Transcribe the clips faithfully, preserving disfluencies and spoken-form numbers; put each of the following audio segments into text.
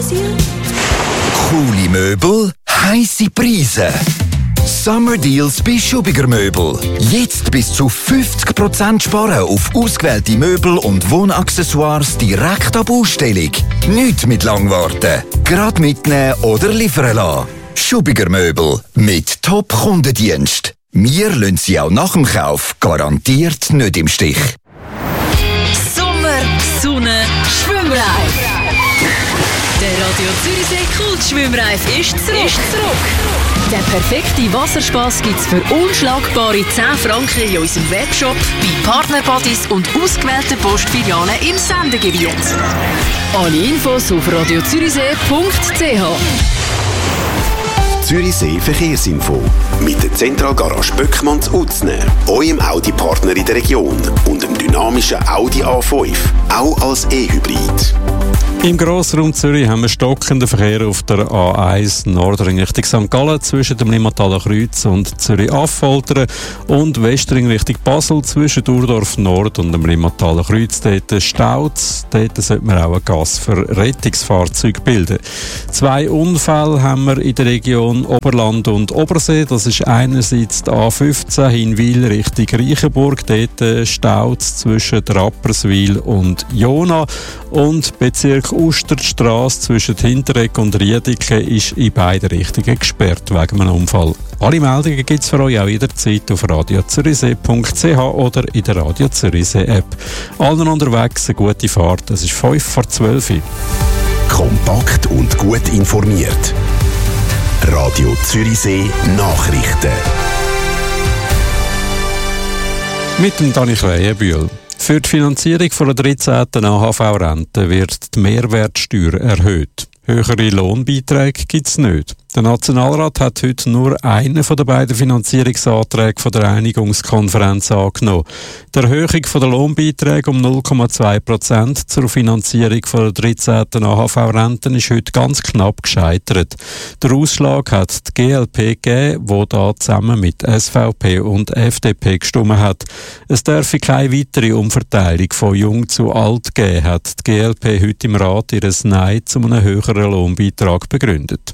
Coole Möbel, heisse Preise. Summer Deals bei Schubiger Möbel. Jetzt bis zu fünfzig Prozent sparen auf ausgewählte Möbel und Wohnaccessoires direkt ab Ausstellung. Nicht mit Langwarten. Gerade mitnehmen oder liefern lassen. Schubiger Möbel mit Top-Kundendienst. Wir lassen Sie auch nach dem Kauf garantiert nicht im Stich. Sommer, Sonne, Schwimmreif. Der Radio Zürichsee Kultschwimmreif ist zurück. ist zurück. Der perfekte Wasserspaß gibt's für unschlagbare zehn Franken in unserem Webshop, bei Partnerbuddies und ausgewählten Postfilialen im Sendegebiet. Alle Infos auf radio zürichsee punkt c h. Zürichsee Verkehrsinfo mit der Zentralgarage Böckmann zu Utzner, eurem Audi-Partner in der Region und dem dynamischen Audi A fünf, auch als E-Hybrid. Im Grossraum Zürich haben wir stockenden Verkehr auf der A eins Nordring Richtung Sankt Gallen zwischen dem Limmataler Kreuz und Zürich-Affoltern und Westring Richtung Basel zwischen Urdorf Nord und dem Limmataler Kreuz. Dort staut es. Dort sollte man auch ein Gas für Rettungsfahrzeuge bilden. Zwei Unfälle haben wir in der Region Oberland und Obersee. Das ist einerseits die A fünfzehn Hinwil Richtung Reichenburg. Dort staut es zwischen Rapperswil und Jona. Und Bezirk Usterstrasse zwischen Hinteregg und Riedike ist in beide Richtungen gesperrt wegen einem Unfall. Alle Meldungen gibt es für euch auch jederzeit auf radio zürichsee punkt c h oder in der Radio Zürichsee App. Allen unterwegs eine gute Fahrt. Es ist fünf vor zwölf. Kompakt und gut informiert. Radio Zürichsee Nachrichten. Mit dem Dani Krähenbühl. Für die Finanzierung der dreizehnten A H V-Rente wird die Mehrwertsteuer erhöht. Höhere Lohnbeiträge gibt es nicht. Der Nationalrat hat heute nur einen von den beiden Finanzierungsanträgen von der Einigungskonferenz angenommen. Die Erhöhung der Lohnbeiträge um null Komma zwei Prozent zur Finanzierung der dreizehnten A H V-Renten ist heute ganz knapp gescheitert. Der Ausschlag hat die G L P gegeben, die da zusammen mit S V P und F D P gestimmt hat. Es dürfe keine weitere Umverteilung von jung zu alt geben, hat die G L P heute im Rat ihr Nein zu einem höheren Lohnbeitrag begründet.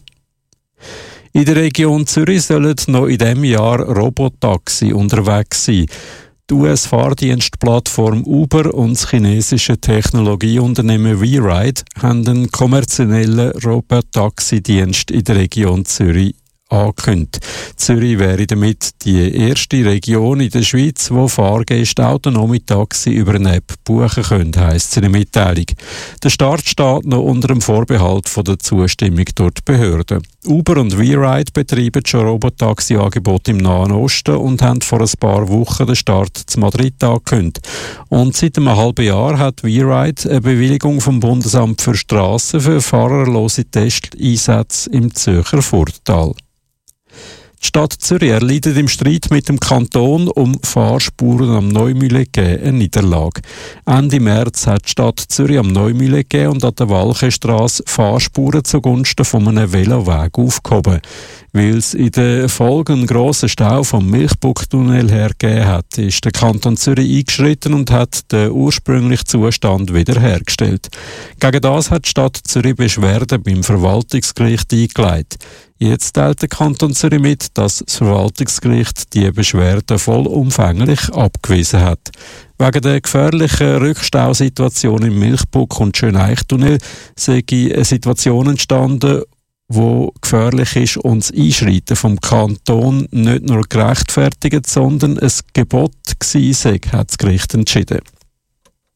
In der Region Zürich sollen noch in diesem Jahr Robotaxi unterwegs sein. Die U S-Fahrdienstplattform Uber und das chinesische Technologieunternehmen WeRide haben einen kommerziellen Robotaxi-Dienst in der Region Zürich angekündigt. Zürich wäre damit die erste Region in der Schweiz, wo Fahrgäste autonome Taxi über eine App buchen können, heisst es in der Mitteilung. Der Start steht noch unter dem Vorbehalt von der Zustimmung durch die Behörden. Uber und WeRide betreiben schon Robotaxi-Angebote im Nahen Osten und haben vor ein paar Wochen den Start zu Madrid angekündigt. Und seit einem halben Jahr hat WeRide eine Bewilligung vom Bundesamt für Strassen für fahrerlose Testeinsätze im Zürcher Furttal. Die Stadt Zürich erleidet im Streit mit dem Kanton um Fahrspuren am Neumühlegg eine Niederlage. Ende März hat die Stadt Zürich am Neumühlegg und an der Walchenstrasse Fahrspuren zugunsten von einem Veloweg aufgehoben. Weil es in der Folge einen grossen Stau vom Milchbucktunnel her gegeben hat, ist der Kanton Zürich eingeschritten und hat den ursprünglichen Zustand wiederhergestellt. Gegen das hat die Stadt Zürich Beschwerden beim Verwaltungsgericht eingeleitet. Jetzt teilt der Kanton Zürich mit, dass das Verwaltungsgericht die Beschwerde vollumfänglich abgewiesen hat. Wegen der gefährlichen Rückstausituation im Milchbuck- und Schöneichtunnel sei eine Situation entstanden, wo gefährlich ist und das Einschreiten vom Kanton nicht nur gerechtfertigt, sondern ein Gebot gewesen sei, hat das Gericht entschieden.